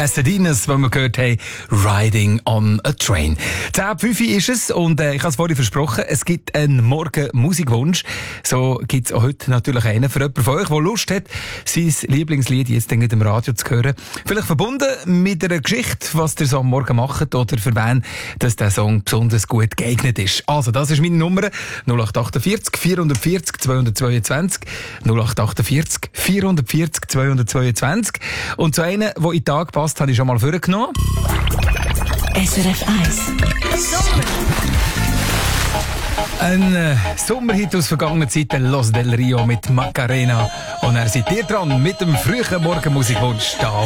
Pasadena's, wo wir gehört haben, Riding on a Train. 10:05 ist es und ich habe es vorhin versprochen, es gibt einen Morgen-Musikwunsch. So gibt es auch heute natürlich einen für jemanden von euch, der Lust hat, sein Lieblingslied jetzt im Radio zu hören. Vielleicht verbunden mit einer Geschichte, was ihr so am Morgen macht oder für wen dass der Song besonders gut geeignet ist. Also, das ist meine Nummer 0848 440 222 0848 440 222 und zu einer, der in den Tag passt, habe ich schon mal vorgenommen. SRF 1 Sommer. Ein Sommerhit aus vergangenen Zeiten, Los del Rio mit Macarena. Und er seid ihr dran mit dem frühen Morgenmusikwunsch da.